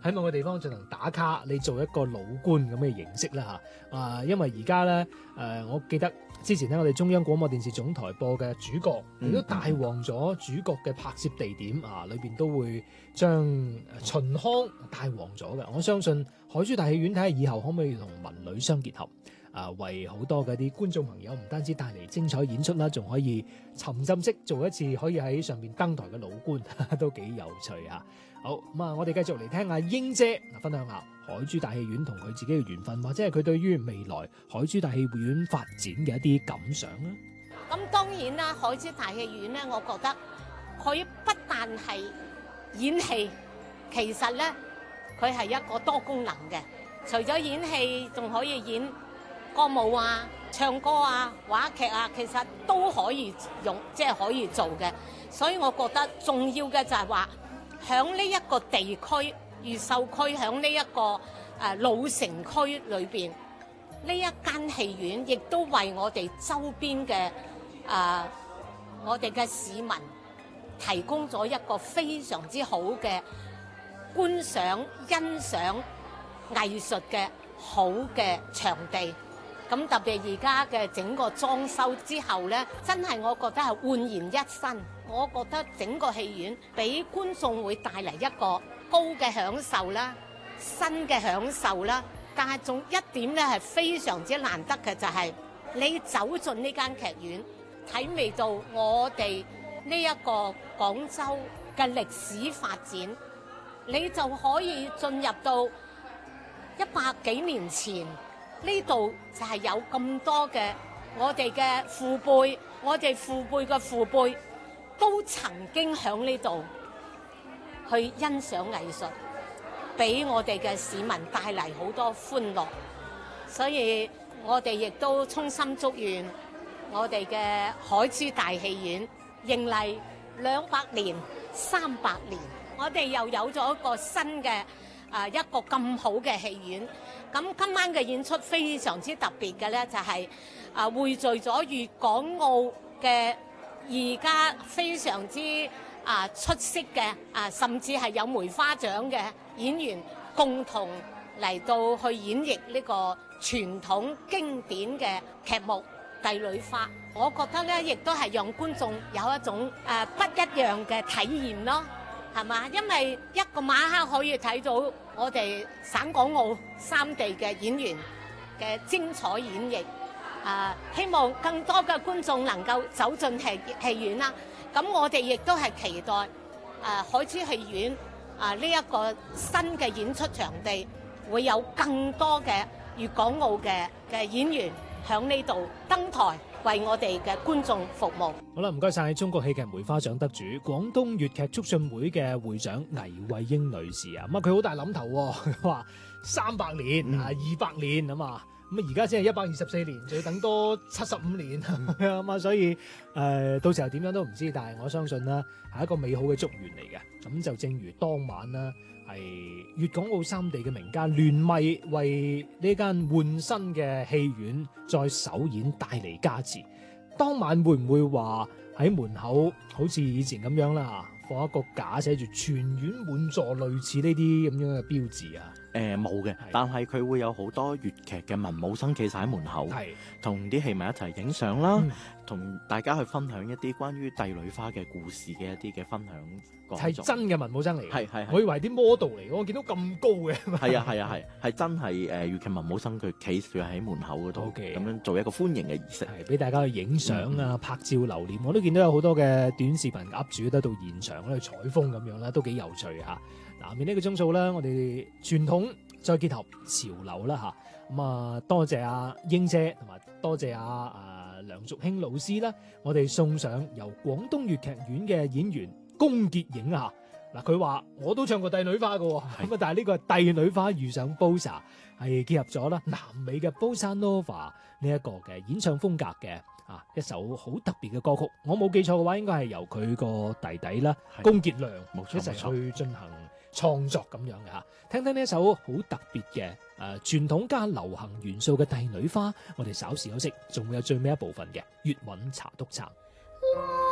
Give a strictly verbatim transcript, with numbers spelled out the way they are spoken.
喺某個地方進行打卡，你做一個老倌咁嘅形式啦嚇。啊，因為而家咧誒，我記得之前咧，我哋中央廣播電視總台播嘅主角，亦都帶旺咗主角嘅拍攝地點啊，裏邊都會將秦腔帶旺咗嘅。我相信海珠大戲院睇下以後可唔可以同文旅相結合。啊，為好多嘅啲觀眾朋友唔單止帶嚟精彩演出啦，仲可以沉浸式做一次可以喺上面登台嘅老倌，都幾有趣啊！好咁啊，我哋繼續嚟聽下英姐分享下海珠大戲院同佢自己嘅緣分，或者係佢對於未來海珠大戲院發展嘅一啲感想啦。 咁當然啦，海珠大戲院咧，我覺得佢不但係演戲，其實咧佢係一個多功能嘅，除咗演戲，仲可以演歌舞啊、唱歌啊、話劇啊，其實都可以用，即係可以做嘅。所以我覺得重要嘅就係話，響呢一個地區越秀區，響呢一個誒老城區裏邊，呢一間戲院亦都為我哋周邊嘅誒我哋嘅市民提供咗一個非常之好嘅觀賞、欣賞藝術嘅好嘅場地。咁特別而家嘅整個裝修之後呢，真係我覺得係煥然一新。我覺得整個戲院俾觀眾會帶嚟一個高嘅享受啦、新嘅享受啦。但係仲一點呢係非常之難得嘅，就係你走進呢間劇院，體味到我哋呢一個廣州嘅歷史發展，你就可以進入到一百幾年前。呢度就係有咁多嘅我哋嘅父輩，我哋父輩嘅父輩都曾經喺呢度去欣賞藝術，俾我哋嘅市民帶嚟好多歡樂。所以我哋亦都衷心祝願我哋嘅海珠大戲院迎嚟兩百年、三百年，我哋又有咗一個新嘅啊一個咁好嘅戲院。咁今晚嘅演出非常之特別嘅咧，就係啊匯聚咗粵港澳嘅而家非常之啊出色嘅啊，甚至係有梅花獎嘅演員共同嚟到去演繹呢個傳統經典嘅劇目《帝女花》。我覺得咧，亦都係讓觀眾有一種誒不一樣嘅體驗咯。係嘛？因為一個晚黑可以睇到我哋省港澳三地嘅演員嘅精彩演繹。啊，希望更多嘅觀眾能夠走進戲戲院啦。咁我哋亦都係期待啊海珠戲院啊呢一個新嘅演出場地會有更多嘅粵港澳嘅嘅演員響呢度登台，為我哋嘅觀眾服務。 好啦，唔該晒中國戲劇梅花獎得主、廣東粵劇促進會嘅會長倪慧英女士啊。咁啊，佢好大諗頭，佢話三百年啊，二百年啊嘛。咁啊，而家先係一百二十四年，仲要等多七十五年啊嘛。所以誒、呃，到時候點樣都唔知，但係我相信啦，係一個美好嘅祝願嚟嘅。咁就正如當晚啦，係粵港澳三地嘅名家聯袂為呢間換新嘅戲院再首演帶嚟加持。當晚會唔會話喺門口好似以前咁樣啦，放一個架寫住全院滿座類似呢啲咁樣嘅標誌啊？ 誒冇嘅，但係佢會有好多粵劇嘅文武生企晒喺門口，同啲戲迷一齊影相啦，同、嗯、大家去分享一啲關於帝女花嘅故事嘅一啲嘅分享。 係真嘅文武生嚟嘅， 係係， 我以為啲 model 嚟嘅，我見到咁高嘅。 係啊係啊係，係真係誒粵劇文武生佢企住喺門口嗰度，咁、okay. 樣做一個歡迎嘅儀式， 係俾大家去影相啊、嗯、拍照留念。我都見到有好多嘅短視頻 up 主得到現場去採風咁樣啦，都幾有趣嚇。嗱，面呢個鐘數啦，我哋傳統再結合潮流啦嚇。咁啊，多謝阿英姐同埋多謝阿啊梁淑卿老師啦，我哋送上由廣東粵劇院嘅演員龔潔影啊，嗱，佢話我都唱過帝女花嘅，咁啊但係呢個係帝女花遇上 Bossa， 係結合咗啦南美嘅 Bossa Nova 呢一個嘅演唱風格嘅啊一首好特別嘅歌曲。我冇記錯嘅話，應該係由佢個弟弟啦龔潔良一齊去進行創作咁樣嘅吓。聽聽呢一首好特別嘅誒傳統加流行元素嘅帝女花，我哋稍事休息，仲會有最尾一部分嘅粵韻茶督茶。